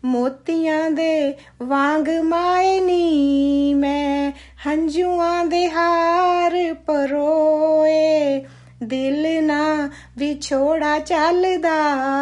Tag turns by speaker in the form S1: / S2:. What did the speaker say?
S1: ਮੋਤੀਆਂ ਦੇ ਵਾਂਗ ਮਾਏ ਨੀ ਮੈਂ ਹੰਝੂਆਂ ਦੇ ਹਾਰ ਪਰੋਏ ਦਿਲ ਨਾ ਵਿਛੋੜਾ ਚੱਲਦਾ